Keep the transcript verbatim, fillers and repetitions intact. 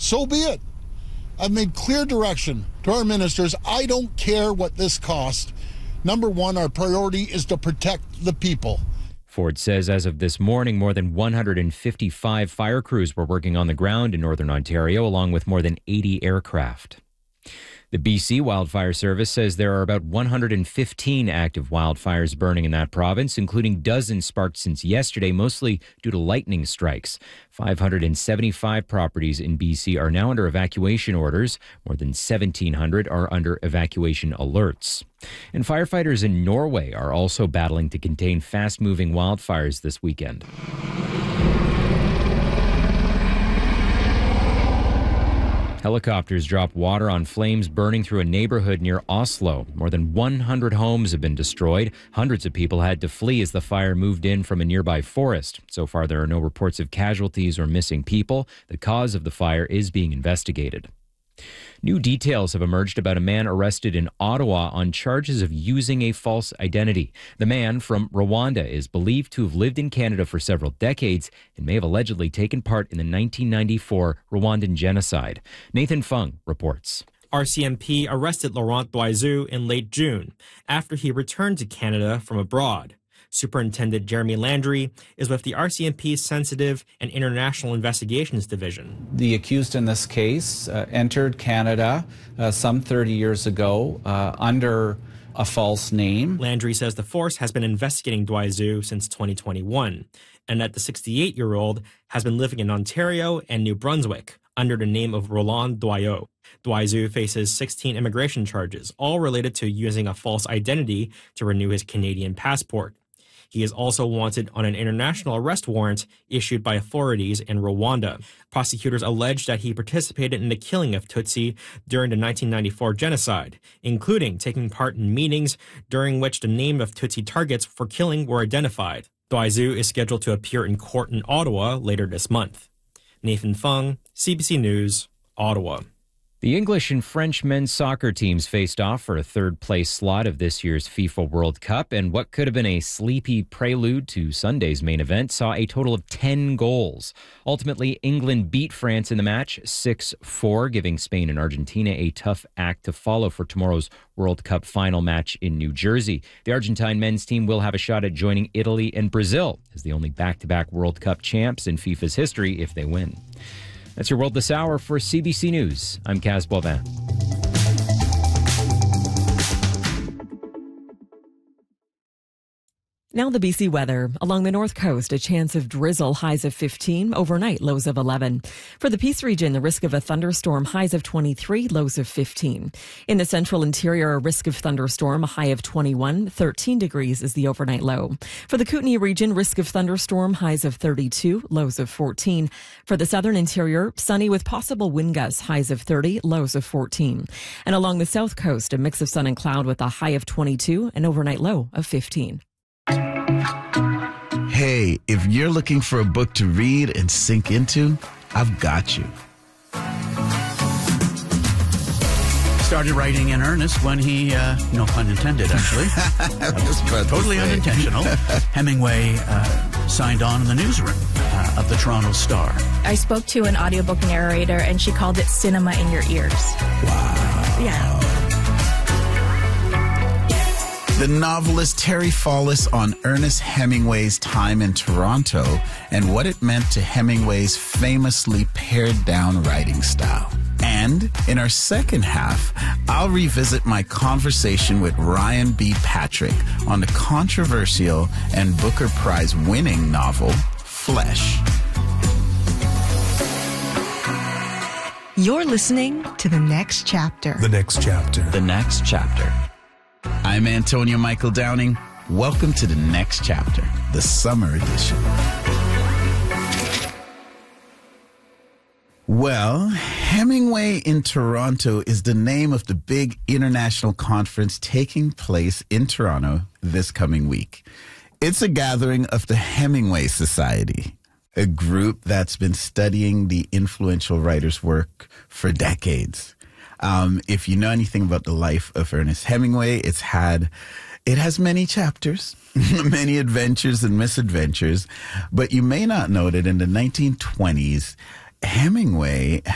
so be it. I've made clear direction to our ministers. I don't care what this costs. Number one, our priority is to protect the people. Ford says as of this morning, more than one hundred fifty-five fire crews were working on the ground in northern Ontario, along with more than eighty aircraft. The B C Wildfire Service says there are about one hundred fifteen active wildfires burning in that province, including dozens sparked since yesterday, mostly due to lightning strikes. five hundred seventy-five properties in B C are now under evacuation orders. More than seventeen hundred are under evacuation alerts. And firefighters in Norway are also battling to contain fast-moving wildfires this weekend. Helicopters dropped water on flames burning through a neighborhood near Oslo. More than one hundred homes have been destroyed. Hundreds of people had to flee as the fire moved in from a nearby forest. So far, there are no reports of casualties or missing people. The cause of the fire is being investigated. New details have emerged about a man arrested in Ottawa on charges of using a false identity. The man from Rwanda is believed to have lived in Canada for several decades and may have allegedly taken part in the nineteen ninety-four Rwandan genocide. Nathan Fung reports. R C M P arrested Laurent Doizu in late June after he returned to Canada from abroad. Superintendent Jeremy Landry is with the R C M P's Sensitive and International Investigations Division. The accused in this case uh, entered Canada uh, some thirty years ago uh, under a false name. Landry says the force has been investigating Doizu since twenty twenty-one, and that the sixty-eight-year-old has been living in Ontario and New Brunswick under the name of Roland Doyo. Doizu faces sixteen immigration charges, all related to using a false identity to renew his Canadian passport. He is also wanted on an international arrest warrant issued by authorities in Rwanda. Prosecutors allege that he participated in the killing of Tutsi during the nineteen ninety-four genocide, including taking part in meetings during which the name of Tutsi targets for killing were identified. Doizu is scheduled to appear in court in Ottawa later this month. Nathan Fung, C B C News, Ottawa. The English and French men's soccer teams faced off for a third-place slot of this year's FIFA World Cup, and what could have been a sleepy prelude to Sunday's main event saw a total of ten goals. Ultimately, England beat France in the match six four, giving Spain and Argentina a tough act to follow for tomorrow's World Cup final match in New Jersey. The Argentine men's team will have a shot at joining Italy and Brazil as the only back-to-back World Cup champs in FIFA's history if they win. That's your World This Hour for C B C News. I'm Kaz Boivin. Now the B C weather. Along the north coast, a chance of drizzle, highs of fifteen, overnight lows of eleven. For the Peace region, the risk of a thunderstorm, highs of twenty-three, lows of fifteen. In the central interior, a risk of thunderstorm, a high of twenty-one, thirteen degrees is the overnight low. For the Kootenay region, risk of thunderstorm, highs of thirty-two, lows of fourteen. For the southern interior, sunny with possible wind gusts, highs of thirty, lows of fourteen. And along the south coast, a mix of sun and cloud with a high of twenty-two, an overnight low of fifteen. Hey, if you're looking for a book to read and sink into, I've got you. Started writing in earnest when he, uh, no pun intended, actually. Totally unintentional. Hemingway uh, signed on in the newsroom uh, of the Toronto Star. I spoke to an audiobook narrator, and she called it cinema in your ears. Wow. Yeah. The novelist Terry Fallis on Ernest Hemingway's time in Toronto and what it meant to Hemingway's famously pared-down writing style. And in our second half, I'll revisit my conversation with Ryan B. Patrick on the controversial and Booker Prize-winning novel, Flesh. You're listening to The Next Chapter. The Next Chapter. The Next Chapter. I'm Antonio Michael Downing. Welcome to The Next Chapter, the summer edition. Well, Hemingway in Toronto is the name of the big international conference taking place in Toronto this coming week. It's a gathering of the Hemingway Society, a group that's been studying the influential writer's work for decades. Um, if you know anything about the life of Ernest Hemingway, it's had, it has many chapters, many adventures and misadventures, but you may not know that in the nineteen twenties, Hemingway